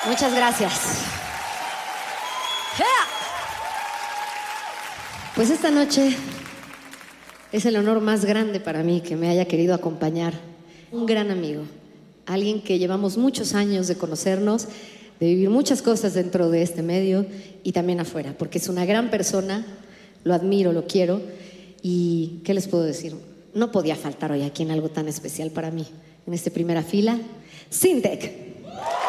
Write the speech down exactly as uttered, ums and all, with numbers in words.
Muchas gracias. Pues esta noche es el honor más grande para mí que me haya querido acompañar un gran amigo, alguien que llevamos muchos años de conocernos, de vivir muchas cosas dentro de este medio y también afuera, porque es una gran persona, lo admiro, lo quiero y ¿qué les puedo decir? No podía faltar hoy aquí en algo tan especial para mí. En esta primera fila, Sintek.